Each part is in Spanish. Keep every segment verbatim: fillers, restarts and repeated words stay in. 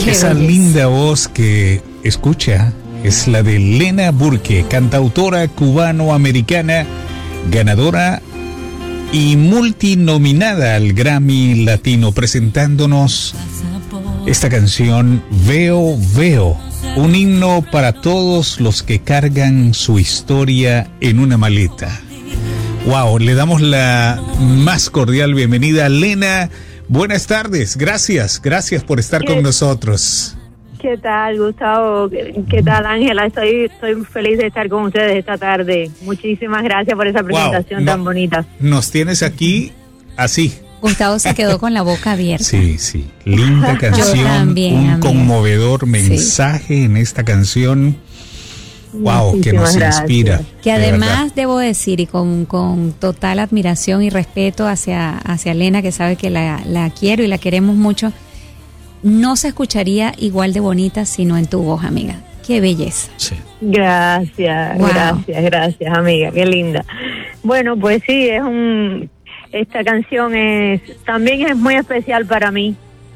Esa linda voz que escucha es la de Lena Burke, cantautora cubano-americana, ganadora y multinominada al Grammy Latino, presentándonos esta canción Veo, Veo, un himno para todos los que cargan su historia en una maleta. Wow, le damos la más cordial bienvenida a Lena. Buenas tardes, gracias, gracias por estar con nosotros. ¿Qué tal, Gustavo? ¿Qué tal, Ángela? Estoy, estoy feliz de estar con ustedes esta tarde. Muchísimas gracias por esa presentación wow, no, tan bonita. Nos tienes aquí así. Gustavo se quedó con la boca abierta. Sí, sí. Linda canción, también, un amiga. conmovedor mensaje sí. en esta canción. Wow, que nos gracias. inspira. Que además debo decir, y con, con total admiración y respeto hacia, hacia Lena, que sabe que la, la quiero y la queremos mucho, no se escucharía igual de bonita sino en tu voz, amiga. Qué belleza. Sí. Gracias, wow. gracias, gracias, amiga, qué linda. Bueno, pues sí, es un esta canción es también es muy especial para mí,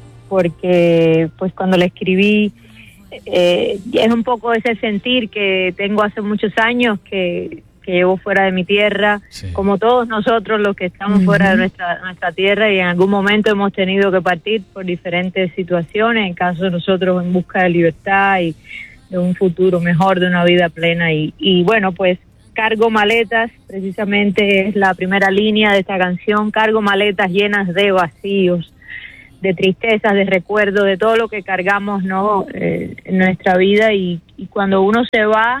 porque pues cuando la escribí eh, es un poco ese sentir que tengo hace muchos años que, que llevo fuera de mi tierra, sí. como todos nosotros los que estamos uh-huh. fuera de nuestra nuestra tierra, y en algún momento hemos tenido que partir por diferentes situaciones, en caso de nosotros en busca de libertad y de un futuro mejor, de una vida plena, y, y bueno, pues cargo maletas, precisamente es la primera línea de esta canción, cargo maletas llenas de vacíos, de tristezas, de recuerdos, de todo lo que cargamos, ¿no? Eh, en nuestra vida, y, y cuando uno se va,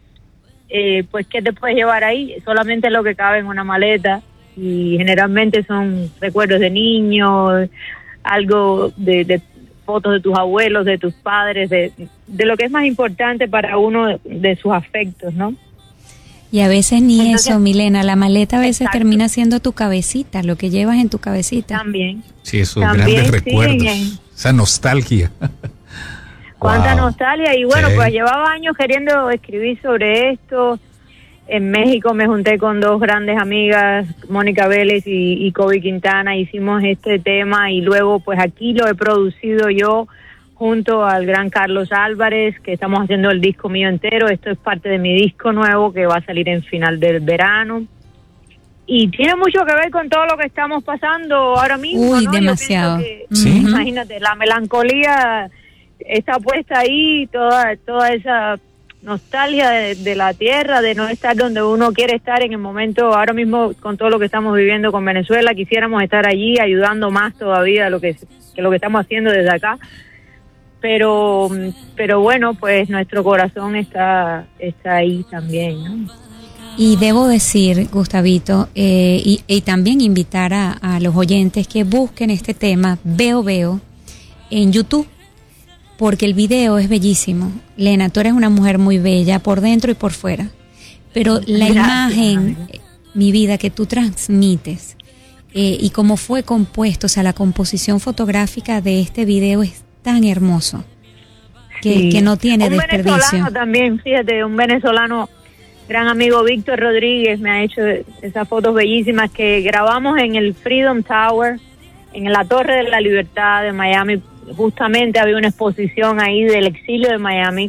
eh, pues ¿qué te puedes llevar ahí? Solamente lo que cabe en una maleta, y generalmente son recuerdos de niños, algo de, de fotos de tus abuelos, de tus padres, de, de lo que es más importante para uno, de, de sus afectos, ¿no? Y a veces ni Entonces, eso, Milena, la maleta a veces exacto. termina siendo tu cabecita, lo que llevas en tu cabecita. También. Sí, esos También, grandes recuerdos, sí, esa nostalgia. Cuánta wow. nostalgia, y bueno, sí. pues llevaba años queriendo escribir sobre esto. En México me junté con dos grandes amigas, Mónica Vélez y, y Kobe Quintana, hicimos este tema, y luego pues aquí lo he producido yo junto al gran Carlos Álvarez, que estamos haciendo el disco mío entero. Esto es parte de mi disco nuevo que va a salir en final del verano, y tiene mucho que ver con todo lo que estamos pasando ahora mismo. Uy, ¿no? demasiado. Que, ¿Sí? Imagínate, la melancolía está puesta ahí, toda toda esa nostalgia de, de la tierra, de no estar donde uno quiere estar en el momento. Ahora mismo, con todo lo que estamos viviendo con Venezuela, quisiéramos estar allí ayudando más todavía de lo que, que lo que estamos haciendo desde acá. Pero pero bueno, pues nuestro corazón está está ahí también, ¿no? Y debo decir, Gustavito, eh, y, y también invitar a, a los oyentes que busquen este tema, Veo, Veo, en YouTube, porque el video es bellísimo. Lena, tú eres una mujer muy bella por dentro y por fuera, pero la Gracias, imagen, amiga. mi vida, que tú transmites eh, y cómo fue compuesto, o sea, la composición fotográfica de este video es tan hermoso que, sí. que no tiene un desperdicio. Un venezolano también, fíjate, un venezolano, gran amigo Víctor Rodríguez, me ha hecho esas fotos bellísimas que grabamos en el Freedom Tower, en la Torre de la Libertad de Miami. Justamente había una exposición ahí del exilio de Miami,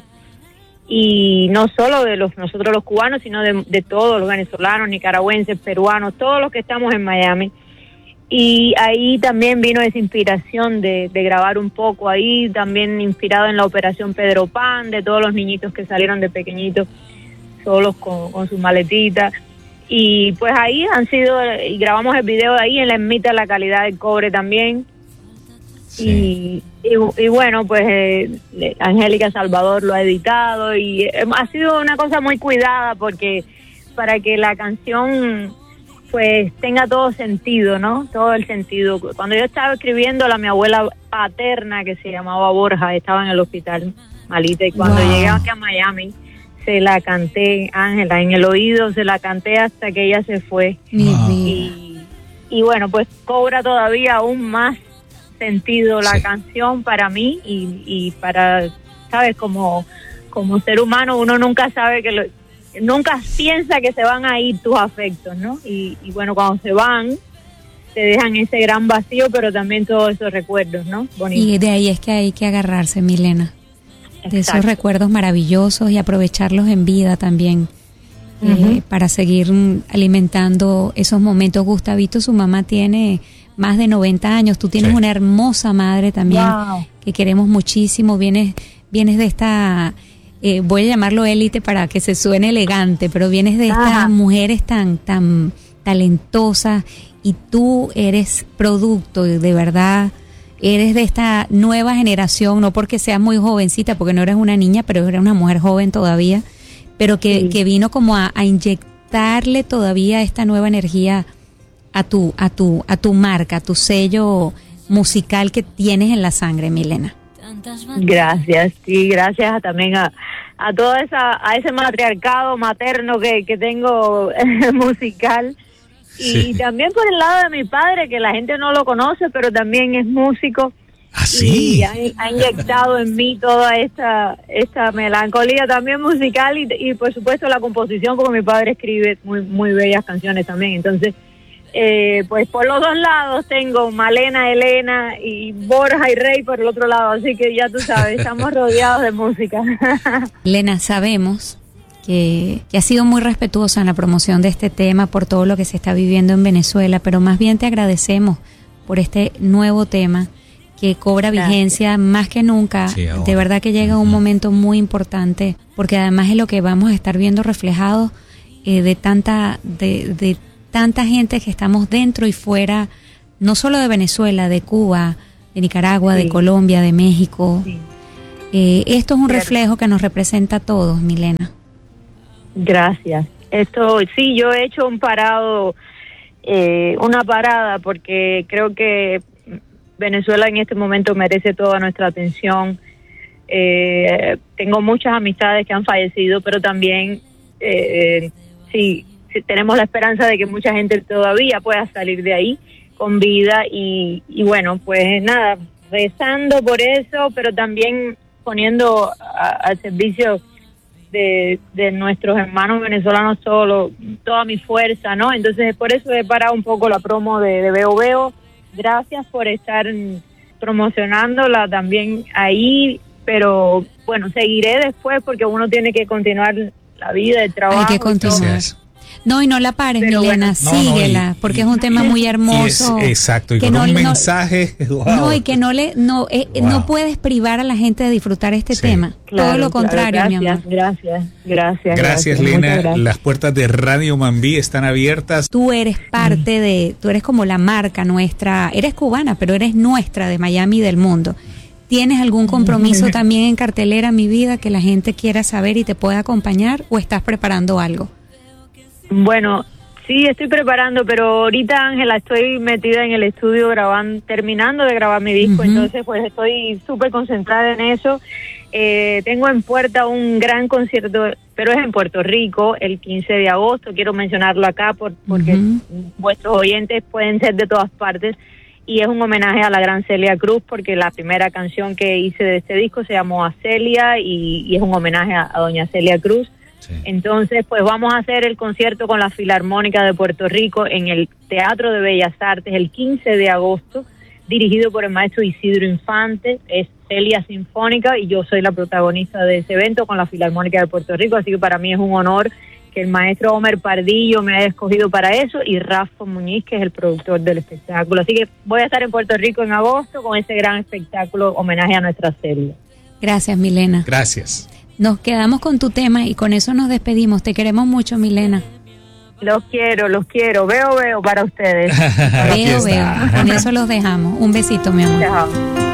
y no solo de los nosotros los cubanos, sino de, de todos los venezolanos, nicaragüenses, peruanos, todos los que estamos en Miami. Y ahí también vino esa inspiración de, de grabar un poco ahí, también inspirado en la Operación Pedro Pan, de todos los niñitos que salieron de pequeñitos solos con, con sus maletitas. Y pues ahí han sido, y grabamos el video de ahí en la ermita La Calidad del Cobre también. Sí. Y, y, y bueno, pues eh, Angélica Salvador lo ha editado, y eh, ha sido una cosa muy cuidada, porque para que la canción pues tenga todo sentido, ¿no? Todo el sentido. Cuando yo estaba escribiendo, la mi abuela paterna, que se llamaba Borja, estaba en el hospital malita, y cuando wow. llegué aquí a Miami se la canté, Ángela, en el oído, se la canté hasta que ella se fue. Wow. Y, y bueno, pues cobra todavía aún más sentido la sí. canción para mí, y, y para, ¿sabes? Como, como ser humano, uno nunca sabe que lo, nunca piensa que se van a ir tus afectos, ¿no? Y, y bueno, cuando se van, te dejan ese gran vacío, pero también todos esos recuerdos, ¿no? Bonito. Y de ahí es que hay que agarrarse, Milena. De Exacto. esos recuerdos maravillosos y aprovecharlos en vida también. Uh-huh. eh, para seguir alimentando esos momentos. Gustavito, su mamá tiene más de noventa años, tú tienes sí. una hermosa madre también, wow. que queremos muchísimo, vienes, vienes de esta, eh, voy a llamarlo élite para que se suene elegante, pero vienes de estas Ajá. mujeres tan, tan talentosas, y tú eres producto, de verdad, eres de esta nueva generación, no porque seas muy jovencita, porque no eres una niña, pero eres una mujer joven todavía, pero que, sí. que vino como a, a inyectarle todavía esta nueva energía a tu, a tu, a tu marca, a tu sello musical que tienes en la sangre, Milena. Gracias, sí, gracias también a, a todo esa, a ese matriarcado materno que, que tengo musical, y sí. también por el lado de mi padre, que la gente no lo conoce, pero también es músico. ¿Ah, sí? Y ha, ha inyectado en mí toda esta esta melancolía también musical, y, y por supuesto la composición, porque mi padre escribe muy muy bellas canciones también. Entonces, eh, pues por los dos lados tengo Malena, Elena, y Borja y Rey por el otro lado, así que ya tú sabes, estamos rodeados de música. Elena, sabemos que, que has sido muy respetuosa en la promoción de este tema por todo lo que se está viviendo en Venezuela, pero más bien te agradecemos por este nuevo tema que cobra Gracias. vigencia más que nunca. Sí, de verdad que llega un momento muy importante, porque además es lo que vamos a estar viendo reflejado eh, de tanta de, de tanta gente que estamos dentro y fuera, no solo de Venezuela, de Cuba, de Nicaragua, sí. de Colombia, de México. Sí. Eh, esto es un Cierto. reflejo que nos representa a todos, Milena. Gracias. Esto sí, yo he hecho un parado, eh, una parada, porque creo que Venezuela en este momento merece toda nuestra atención. Eh, tengo muchas amistades que han fallecido, pero también eh, sí, sí, tenemos la esperanza de que mucha gente todavía pueda salir de ahí con vida, y, y bueno, pues nada, rezando por eso, pero también poniendo al servicio de, de nuestros hermanos venezolanos solo toda mi fuerza, ¿no? Entonces por eso he parado un poco la promo de, de Veo Veo. Gracias por estar promocionándola también ahí, pero bueno, seguiré después, porque uno tiene que continuar la vida, el trabajo. Hay que continuar. No, y no la pares, pero Milena, bueno, síguela, no, no, y, porque es un tema muy hermoso. Es, exacto, y que con no, un no, mensaje. Wow. No, y que no le no eh, wow. no puedes privar a la gente de disfrutar este sí. tema. Claro, todo lo contrario, claro, gracias, mi amor. Gracias, gracias. Gracias, Lena. Gracias. Las puertas de Radio Mambí están abiertas. Tú eres parte mm. de, tú eres como la marca nuestra, eres cubana, pero eres nuestra, de Miami y del mundo. ¿Tienes algún compromiso también en cartelera, mi vida, que la gente quiera saber y te pueda acompañar, o estás preparando algo? Bueno, sí, estoy preparando, pero ahorita, Ángela, estoy metida en el estudio grabando, terminando de grabar mi disco, uh-huh. entonces pues estoy súper concentrada en eso. Eh, tengo en puerta un gran concierto, pero es en Puerto Rico, el quince de agosto, quiero mencionarlo acá por, porque uh-huh. vuestros oyentes pueden ser de todas partes, y es un homenaje a la gran Celia Cruz, porque la primera canción que hice de este disco se llamó A Celia, y, y es un homenaje a, a doña Celia Cruz. Sí. Entonces, pues vamos a hacer el concierto con la Filarmónica de Puerto Rico en el Teatro de Bellas Artes el quince de agosto, dirigido por el maestro Isidro Infante. Es Celia Sinfónica y yo soy la protagonista de ese evento con la Filarmónica de Puerto Rico, así que para mí es un honor que el maestro Homer Pardillo me haya escogido para eso, y Rafa Muñiz, que es el productor del espectáculo. Así que voy a estar en Puerto Rico en agosto con ese gran espectáculo homenaje a nuestra Celia. Gracias, Milena. Gracias. Nos quedamos con tu tema y con eso nos despedimos. Te queremos mucho, Milena. Los quiero, los quiero. Veo, veo para ustedes. Veo, veo. Con eso los dejamos. Un besito, mi amor. Chao.